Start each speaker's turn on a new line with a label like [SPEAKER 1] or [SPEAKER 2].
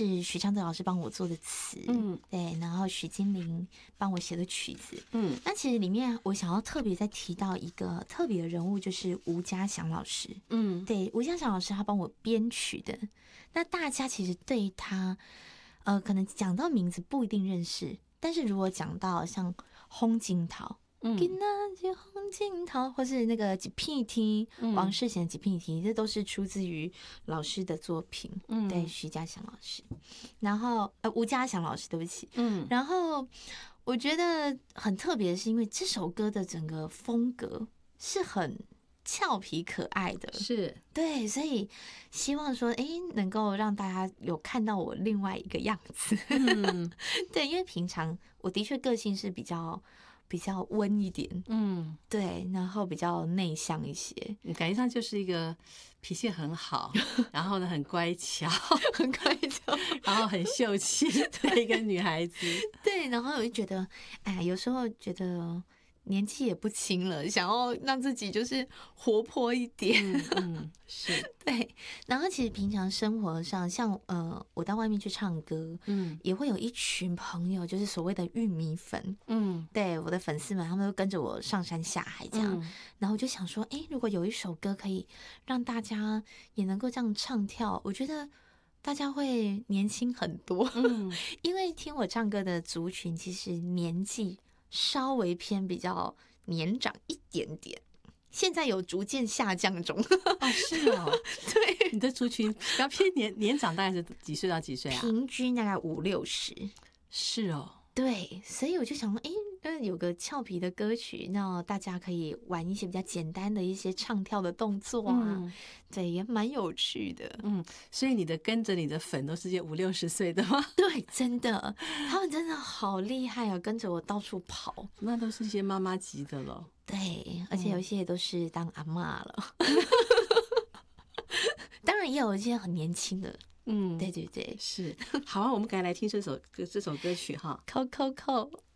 [SPEAKER 1] 是许昌德老师帮我做的词，对，然后许金玲帮我写的曲子，那其实里面我想要特别再提到一个特别的人物，就是吴家祥老师，对，吴家祥老师他帮我编曲的，那大家其实对他，可能讲到名字不一定认识，但是如果讲到像홍景涛。今仔日红景涛，或是那个一片天，王世贤的一片天，这都是出自于老师的作品。对，徐家祥老师，然后吴家祥老师，对不起，然后我觉得很特别，是因为这首歌的整个风格是很俏皮可爱的，
[SPEAKER 2] 是
[SPEAKER 1] 对，所以希望说，能够让大家有看到我另外一个样子。对，因为平常我的确个性是比较温一点，对，然后比较内向一些，
[SPEAKER 2] 感觉上就是一个脾气很好，然后呢很乖巧，
[SPEAKER 1] 很乖巧，
[SPEAKER 2] 然后很秀气的一个女孩子。
[SPEAKER 1] 对，然后我就觉得，有时候觉得年纪也不轻了，想要让自己就是活泼一点，
[SPEAKER 2] 是
[SPEAKER 1] 对。然后其实平常生活上，像我到外面去唱歌，也会有一群朋友，就是所谓的玉米粉，对，我的粉丝们，他们都跟着我上山下海这样，然后我就想说，如果有一首歌可以让大家也能够这样唱跳，我觉得大家会年轻很多，因为听我唱歌的族群其实年纪稍微偏比较年长一点点，现在有逐渐下降中。
[SPEAKER 2] 是哦，对，你的族群比较偏年长，大概是几岁到几岁啊？
[SPEAKER 1] 平均大概50-60。
[SPEAKER 2] 是哦，
[SPEAKER 1] 对，所以我就想说，有个俏皮的歌曲，那大家可以玩一些比较简单的一些唱跳的动作啊，对，也蛮有趣的。
[SPEAKER 2] 所以你跟着你的粉都是些50-60岁的吗？
[SPEAKER 1] 对，真的，他们真的好厉害啊，跟着我到处跑。
[SPEAKER 2] 那都是一些妈妈级的了。
[SPEAKER 1] 对，而且有一些也都是当阿嬷了。当然也有一些很年轻的。对对对，
[SPEAKER 2] 是。好啊，我们赶快来听这首歌曲哈。
[SPEAKER 1] 扣扣扣。